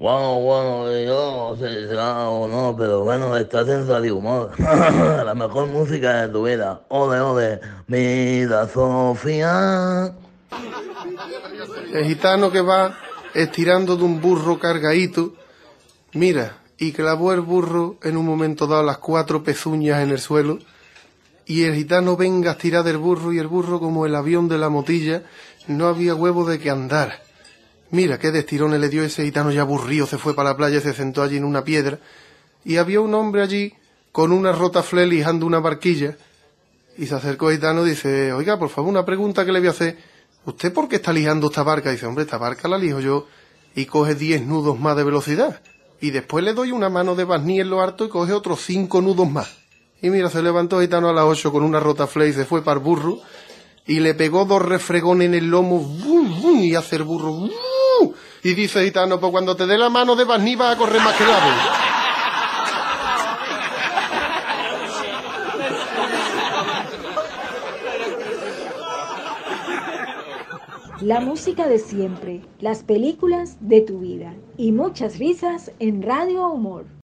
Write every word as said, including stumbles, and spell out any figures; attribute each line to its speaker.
Speaker 1: Bueno, bueno, yo no sé si será o no, pero bueno, estás en Radio Humor. La mejor música de tu vida. Ole, ole. Mira, Sofía.
Speaker 2: El gitano que va estirando de un burro cargadito, mira, y clavó el burro en un momento dado las cuatro pezuñas en el suelo, y el gitano venga a estirar del burro, y el burro, como el avión de la motilla, no había huevo de que andar. Mira qué destirones le dio ese gitano, ya aburrido, se fue para la playa y se sentó allí en una piedra, y había un hombre allí con una rotaflé lijando una barquilla, y se acercó el gitano y dice: oiga, por favor, una pregunta que le voy a hacer. ¿Usted por qué está lijando esta barca? Dice: hombre, esta barca la lijo yo, y coge diez nudos más de velocidad, y después le doy una mano de barniz en lo harto y coge otros cinco nudos más. Y mira, se levantó el gitano a las ocho con una rotaflé y se fue para el burro, y le pegó dos refregones en el lomo, ¡bum, bum! Y hace el burro, ¡bum! Y dice el gitano: pues cuando te dé la mano de barniz vas a correr más que el ave.
Speaker 3: La música de siempre, las películas de tu vida y muchas risas en Radio Humor.